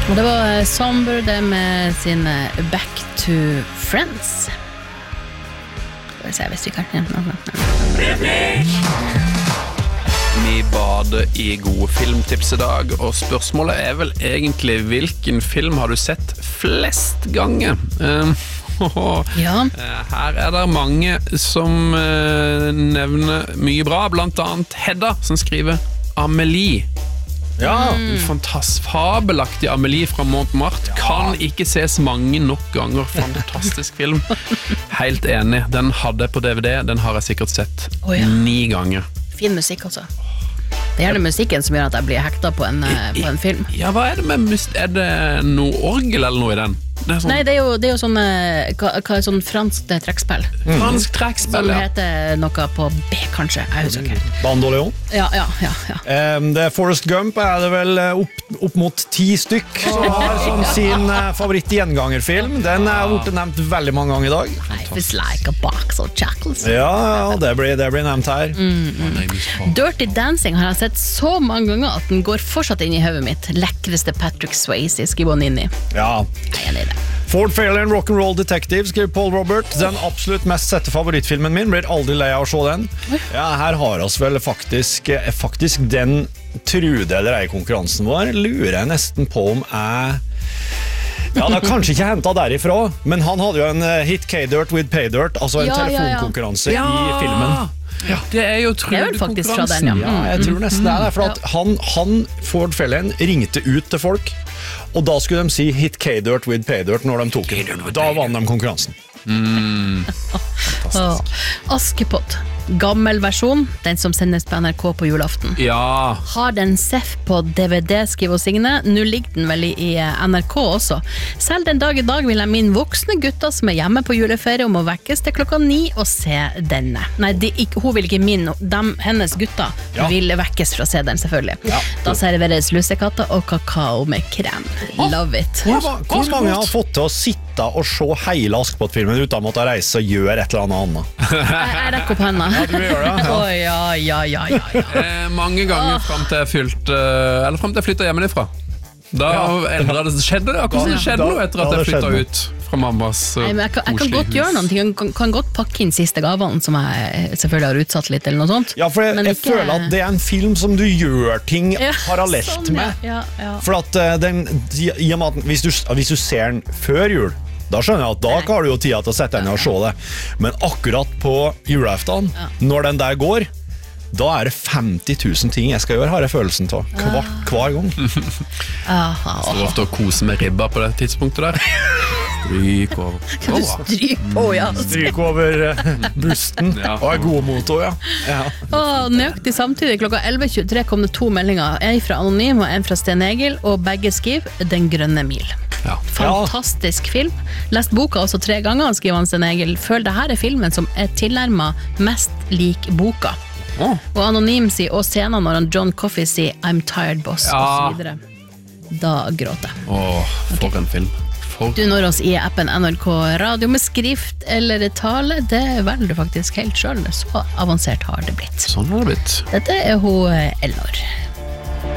Og det var Somber det med sin Back to Friends. Skal vi se hvis vi kan Vi bader i gode filmtips i dag, og spørsmålet vel egentlig hvilken film har du sett flest ganger? Ja. Her det mange som nevner mye bra, blant annet Hedda som skriver Amelie. Ja. Fantastisk, fabelaktig Amelie fra Montmartre. Kan ikke ses mange nok ganger. Fantastisk film. Helt enig, den hadde jeg på DVD. Den har jeg sikkert sett 9 ganger. Fin musikk også. Det gjerne musikken som gjør at jeg blir hekta på en film. Ja, hva det med det noe orgel eller noe i den? Sånn... Nei, det er jo sånn sånn fransk trekkspill. Fransk trekkspill, som heter noe på B, kanskje. Jeg husker ikke. Bandoleon. Ja. Det Forrest Gump det vel opp mot 10 stykk som har som sin favoritt-gjengangerfilm. Den blitt nevnt veldig mange ganger i dag. Life is like a box of chocolates. Ja, det blir nevnt her. Dirty Dancing har jeg sett så mange ganger at den går fortsatt inn i hodet mitt. Lekreste Patrick Swayze skriver han inn i. Ja. Jeg er enig i det. Ford Fairlane Rock'n'Roll Detective skriver Paul Robert. Den absolutt mest sette favorittfilmen min. Blir aldri lei av å se den. Ja, her har oss vel faktisk den trude eller ei konkurransen vår. Lurer jeg nesten på om jeg... Ja, det har kanskje ikke hentet derifra, men han hadde jo en Hit K-Dirt with Pay-Dirt, altså en telefonkonkurranse i filmen. Ja, det jo fra trudekonkurransen. den, ja. Jeg tror nesten det for at han Ford Fairlane, ringte ut til folk, og da skulle de si Hit K-Dirt with Pay-Dirt når de tok den. Da vant de konkurransen. Askepott, gammel versjon, den som sendes på NRK på julaften. Ja. Har den SEF på DVD, skriver Signe. Nå ligger den vel i NRK også. Selv den dag i dag vil jeg min voksne gutter som hjemme på juleferie om å vekkes til 9 og se denne. Nei, hun vil ikke hennes gutter vil vekkes fra å se den, selvfølgelig. Da serveres lussekatter og kakao med krem. Love it. Hvor mange har fått til å sitte og se hele Askepott-filmen uten å måtte reise og gjøre et eller annet? Jeg rekker opp hendene. Ja, du gjør det. Ja. Mange ganger frem til jeg flyttet hjemmefra. Da endret det. Skjedde det? Hvordan skjedde det etter at jeg flyttet ut fra mammas jeg kan godt gjøre noe. Jeg kan godt pakke inn siste gavene som jeg selvfølgelig har utsatt litt eller noe sånt. Ja, for jeg føler at det en film som du gjør ting parallelt med. For at i og med at hvis du ser den før jul, da skjønner jeg at da har du jo tida til å sette deg ned og se det. Men akkurat på julaften, når den der går, da det 50 000 ting jeg skal gjøre, har jeg følelsen til hver gang. Så det ofte å kose med ribba på det tidspunktet der. Stryk over. Stryk over busten. Og en god motor, Nøyaktig samtidig klokka 11.23 kom det 2 meldinger. En fra Anonym og en fra Sten Egil, og begge skriver Den grønne mil. Fantastisk film. Lest boka også 3 ganger, skriver han Sten Egil. Føler det her filmen som tilnærmet mest lik boka. Og Anonym sier, og scenen når John Coffey sier I'm tired boss, og så videre. Da gråter jeg. For en film. Du når oss i appen NRK Radio med skrift eller tale. Det velger du faktisk helt selv. Så avansert har det blitt. Sånn har det blitt. Dette hun Elnor.